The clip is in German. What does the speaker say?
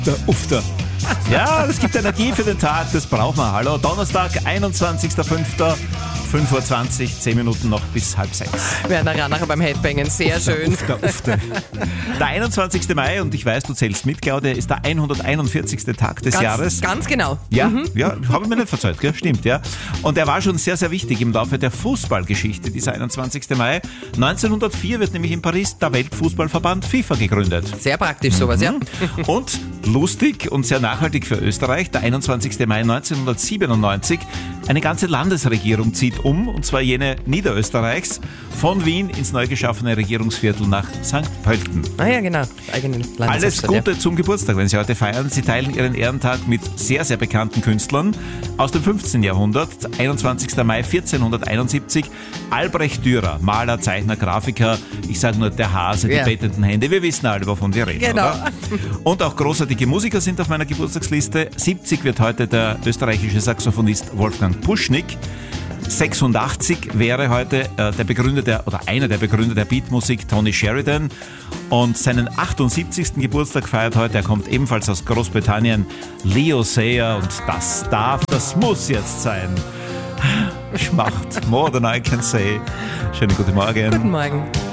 Der Ufter. Ja, es gibt Energie für den Tag, das braucht man. Hallo, Donnerstag, 21.05. 5.20 Uhr, 10 Minuten noch bis 5:30. Werner Ranacher beim Headbangen, sehr schön. Der 21. Mai, und ich weiß, du zählst mit, Claudia, ist der 141. Tag des Jahres. Ganz genau. Ja, ja, habe ich mir nicht verzeiht, gell? Stimmt, ja. Und er war schon sehr, sehr wichtig im Laufe der Fußballgeschichte, dieser 21. Mai. 1904 wird nämlich in Paris der Weltfußballverband FIFA gegründet. Sehr praktisch sowas, ja. Und lustig und sehr nachhaltig für Österreich, der 21. Mai 1997, eine ganze Landesregierung zieht um, und zwar jene Niederösterreichs, von Wien ins neu geschaffene Regierungsviertel nach St. Pölten. Ah ja, genau. Eigene Landeshauptstadt, Alles Gute zum Geburtstag, wenn Sie heute feiern. Sie teilen Ihren Ehrentag mit sehr, sehr bekannten Künstlern aus dem 15. Jahrhundert. 21. Mai 1471. Albrecht Dürer, Maler, Zeichner, Grafiker. Ich sage nur der Hase, die betenden Hände. Wir wissen alle, wovon wir reden. Genau. Oder? Und auch großartige Musiker sind auf meiner Geburtstagsliste. 70 wird heute der österreichische Saxophonist Wolfgang Puschnik. 86 wäre heute einer der Begründer der Beatmusik, Tony Sheridan. Und seinen 78. Geburtstag feiert heute, er kommt ebenfalls aus Großbritannien, Leo Sayer. Und das muss jetzt sein. Schmacht, more than I can say. Schönen guten Morgen. Guten Morgen.